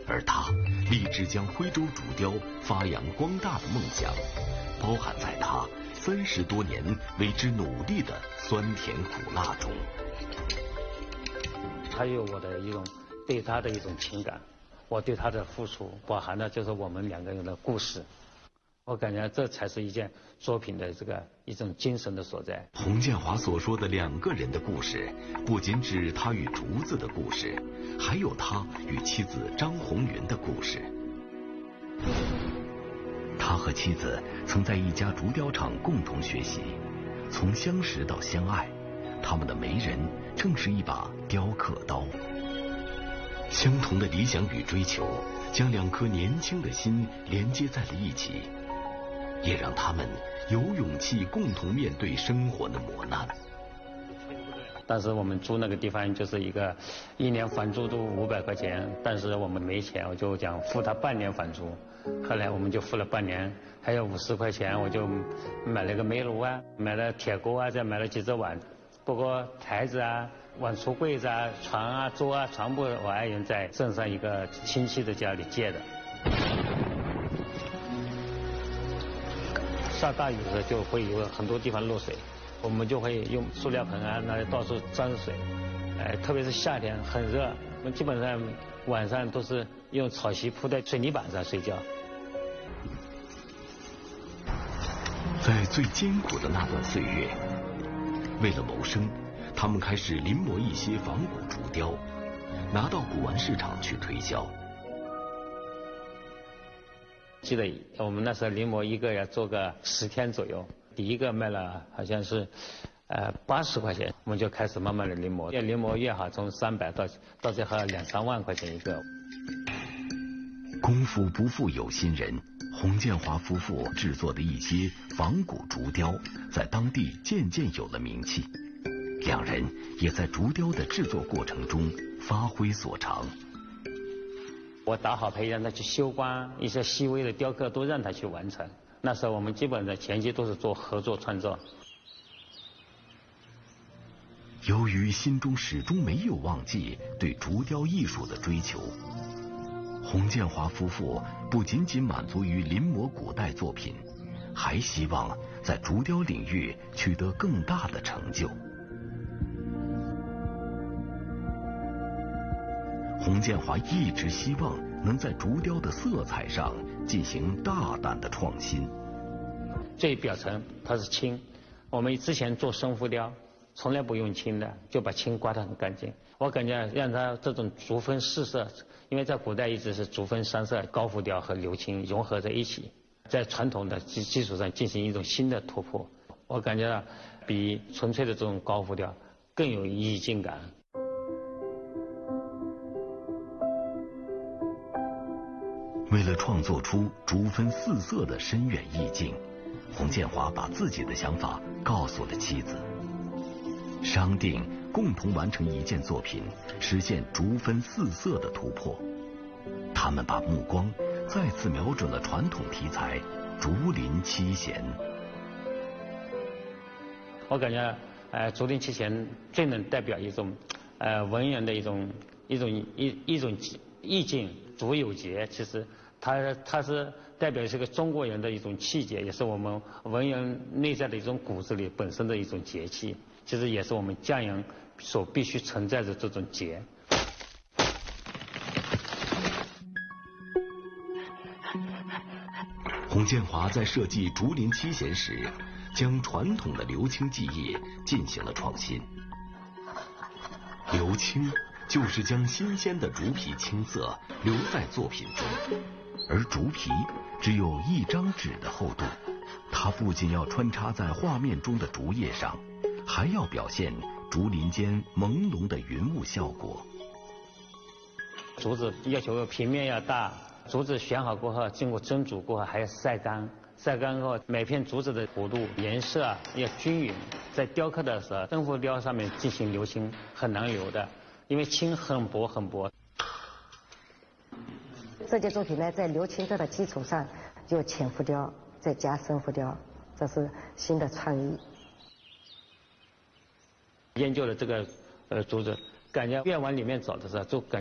而他立志将徽州竹雕发扬光大的梦想，包含在他30多年为之努力的酸甜苦辣中。 还有我的一种对他的一种情感，我对他的付出，包含的就是我们2个人的故事。我感觉这才是一件作品的一种精神的所在。 洪建华所说的2个人的故事，不仅指他与竹子的故事，还有他与妻子张红云的故事。他和妻子曾在一家竹雕厂共同学习，从相识到相爱，他们的媒人正是一把雕刻刀。相同的理想与追求，将2颗年轻的心连接在了一起，也让他们有勇气共同面对生活的磨难。 当时我们租那个地方就是1年房租都500块钱，但是我们没钱，我就讲付他半年房租。后来我们就付了半年，还有50块钱，我就买了个煤炉啊，买了铁锅啊，再买了几只碗，包括台子啊、碗橱柜子啊、床啊、桌啊，全部我爱人在镇上一个亲戚的家里借的。下大雨的时候就会有很多地方漏水，我们就会用塑料盆啊，那里到处沾水。特别是夏天很热，我们基本上晚上都是用草席铺在水泥板上睡觉。 在最艰苦的那段岁月，为了谋生，他们开始临摹一些仿古竹雕，拿到古玩市场去推销。 记得我们那时候临摹一个要做个10天左右，第一个卖了好像是80块钱，我们就开始慢慢的临摹，越临摹越好，从300到最后2、3万块钱一个。 功夫不负有心人，洪建华夫妇制作的一些仿古竹雕，在当地渐渐有了名气。2人也在竹雕的制作过程中发挥所长。 我打好胚让他去修光，一些细微的雕刻都让他去完成。那时候我们基本的前期都是做合作创作。 由于心中始终没有忘记对竹雕艺术的追求，洪建华夫妇不仅仅满足于临摹古代作品，还希望在竹雕领域取得更大的成就。洪建华一直希望能在竹雕的色彩上进行大胆的创新。 最表层它是青，我们之前做生浮雕从来不用青的，就把青刮得很干净。我感觉让它这种竹分4色，因为在古代一直是竹分3色，高浮雕和鎏青融合在一起，在传统的基础上进行一种新的突破。我感觉比纯粹的这种高浮雕更有意境感。 为了创作出竹分4色的深远意境，洪建华把自己的想法告诉了妻子，商定共同完成一件作品，实现竹分4色的突破。他们把目光再次瞄准了传统题材竹林七贤。 我感觉竹林七贤最能代表一种文人的一种意境。竹有节，其实它是代表是个中国人的一种气节，也是我们文人内在的一种骨子里本身的一种节气，其实也是我们匠人所必须存在的这种节。 洪建华在设计竹林七贤时，将传统的鎏青技艺进行了创新。鎏青就是将新鲜的竹皮青色留在作品中，而竹皮只有1张纸的厚度，它不仅要穿插在画面中的竹叶上，还要表现竹林间朦胧的云雾效果。 竹子要求平面要大，竹子选好过后，经过蒸煮过后还要晒干，晒干后每片竹子的弧度颜色要均匀，在雕刻的时候，生浮雕上面进行鎏青很难留的，因为青很薄很薄。 这件作品呢，在鎏青这的基础上，就浅浮雕再加深浮雕，这是新的创意。 研究了这个竹子，感觉越往里面走的时候，就感